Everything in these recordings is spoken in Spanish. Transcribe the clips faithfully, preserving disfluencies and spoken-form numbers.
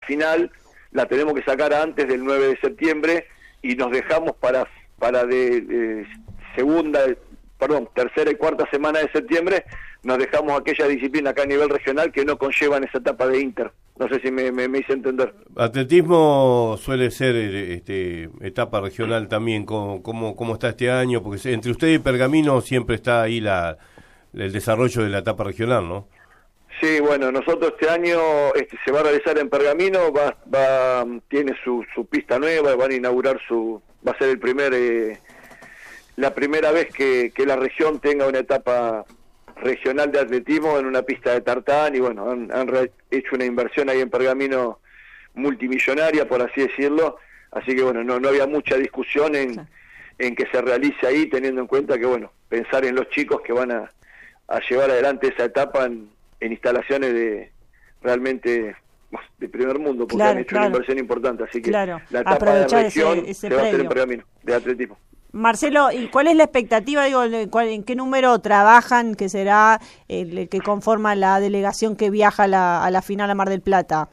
final la tenemos que sacar antes del nueve de septiembre y nos dejamos para para de, de segunda, perdón, tercera y cuarta semana de septiembre, nos dejamos aquella disciplina acá a nivel regional que no conllevan esa etapa de inter. No sé si me, me, me hice entender. Atletismo suele ser este, etapa regional también. ¿Cómo, cómo, cómo está este año? Porque entre usted y Pergamino siempre está ahí la el desarrollo de la etapa regional, ¿no? Sí, bueno, nosotros este año este, se va a realizar en Pergamino, va, va tiene su, su pista nueva, van a inaugurar su, va a ser el primer, eh, la primera vez que, que la región tenga una etapa regional de atletismo en una pista de tartán, y bueno, han, han re, hecho una inversión ahí en Pergamino multimillonaria, por así decirlo, así que bueno, no, no había mucha discusión en, sí. en que se realice ahí, teniendo en cuenta que bueno, pensar en los chicos que van a, a llevar adelante esa etapa en en instalaciones de realmente de primer mundo, porque claro, han hecho claro. una inversión importante, así que claro. la etapa Aprovechar de región ese, ese se predio. va a hacer en Pergamino, de atletismo. Marcelo, ¿y cuál es la expectativa? Digo, ¿en qué número trabajan que será el que conforma la delegación que viaja a la, a la final a Mar del Plata?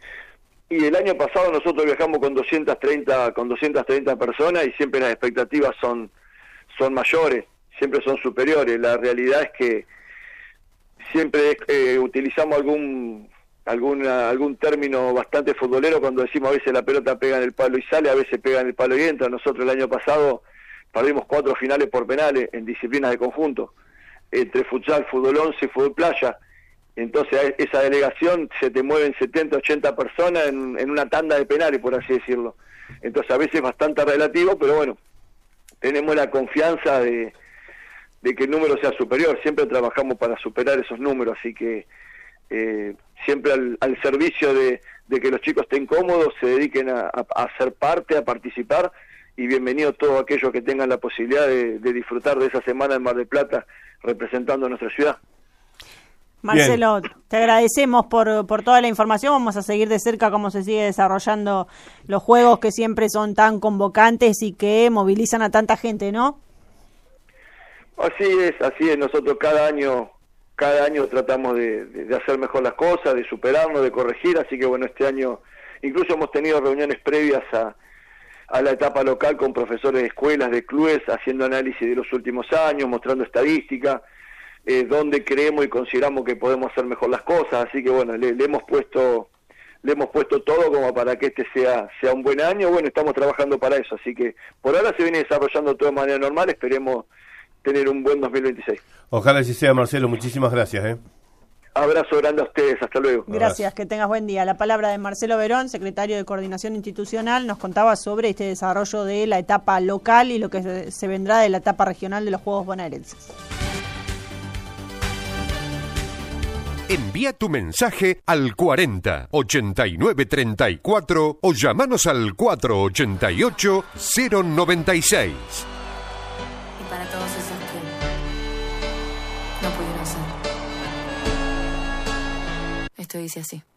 Y el año pasado nosotros viajamos con doscientas treinta con doscientas treinta personas y siempre las expectativas son son mayores, siempre son superiores. La realidad es que siempre eh, utilizamos algún alguna, algún término bastante futbolero cuando decimos a veces la pelota pega en el palo y sale, a veces pega en el palo y entra. Nosotros el año pasado perdimos cuatro finales por penales en disciplinas de conjunto, entre futsal, fútbol once y fútbol playa. Entonces esa delegación se te mueven setenta, ochenta personas en, en una tanda de penales, por así decirlo. Entonces a veces es bastante relativo, pero bueno, tenemos la confianza de de que el número sea superior, siempre trabajamos para superar esos números, así que eh, siempre al, al servicio de, de que los chicos estén cómodos, se dediquen a, a, a ser parte, a participar, y bienvenidos todos aquellos que tengan la posibilidad de, de disfrutar de esa semana en Mar del Plata representando a nuestra ciudad. Marcelo, bien. Te agradecemos por, por toda la información, vamos a seguir de cerca cómo se sigue desarrollando los juegos que siempre son tan convocantes y que movilizan a tanta gente, ¿no? Así es, así es. Nosotros cada año, cada año tratamos de, de, de hacer mejor las cosas, de superarnos, de corregir. Así que bueno, este año incluso hemos tenido reuniones previas a, a la etapa local con profesores de escuelas, de clubes, haciendo análisis de los últimos años, mostrando estadística, eh, donde creemos y consideramos que podemos hacer mejor las cosas. Así que bueno, le, le hemos puesto, le hemos puesto todo como para que este sea, sea un buen año. Bueno, estamos trabajando para eso. Así que por ahora se viene desarrollando todo de manera normal. Esperemos tener un buen dos mil veintiséis. Ojalá así sea, Marcelo. Muchísimas gracias. ¿eh? Abrazo grande a ustedes. Hasta luego. Gracias, Abrazo. Que tengas buen día. La palabra de Marcelo Verón, secretario de Coordinación Institucional, nos contaba sobre este desarrollo de la etapa local y lo que se vendrá de la etapa regional de los Juegos Bonaerenses. Envía tu mensaje al cuarenta, ochenta y nueve, treinta y cuatro o llamanos al cuatro ochenta y ocho, cero noventa y seis. Para todos esos que no pudieron ser. Esto dice así.